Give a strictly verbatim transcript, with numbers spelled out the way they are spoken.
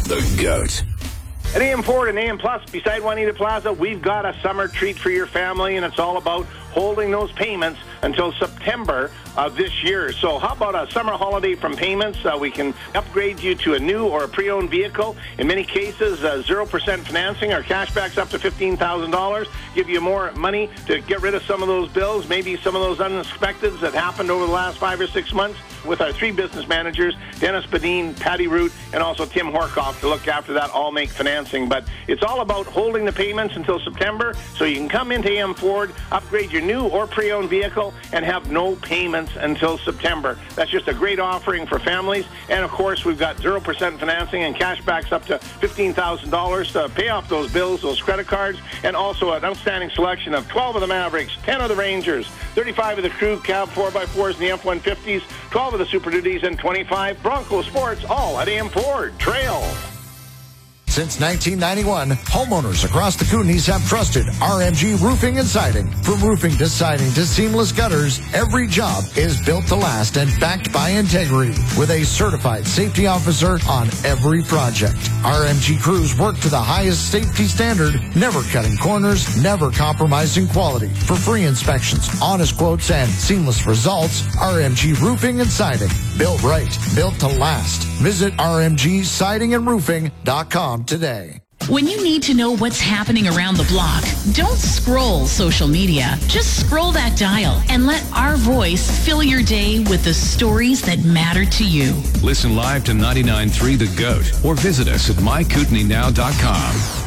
The GOAT. At A M Ford and A M Plus, beside Juanita Plaza, we've got a summer treat for your family, and it's all about holding those payments until September of this year. So how about a summer holiday from Payments? Uh, we can upgrade you to a new or a pre-owned vehicle. In many cases, uh, zero percent financing or cashbacks up to fifteen thousand dollars. Give you more money to get rid of some of those bills, maybe some of those unexpecteds that happened over the last five or six months. With our three business managers, Dennis Badine, Patty Root, and also Tim Horkoff to look after that all make financing. But it's all about holding the payments until September, so you can come into A M Ford, upgrade your new or pre-owned vehicle, and have no payments until September. That's just a great offering for families. And of course, we've got zero percent financing and cashbacks up to fifteen thousand dollars to pay off those bills, those credit cards, and also an outstanding selection of twelve of the Mavericks, ten of the Rangers, thirty-five of the Crew Cab four by fours and the F one fifties, twelve of the Super Duties, and twenty-five Bronco Sports, all at A M Ford. Trail. Since nineteen ninety-one, homeowners across the Kootenays have trusted R M G Roofing and Siding. From roofing to siding to seamless gutters, every job is built to last and backed by integrity with a certified safety officer on every project. R M G crews work to the highest safety standard, never cutting corners, never compromising quality. For free inspections, honest quotes, and seamless results, R M G Roofing and Siding. Built right, built to last. Visit R M G siding and roofing dot com today. When you need to know what's happening around the block, don't scroll social media. Just scroll that dial and let our voice fill your day with the stories that matter to you. Listen live to ninety-nine point three The GOAT or visit us at my kootenai now dot com.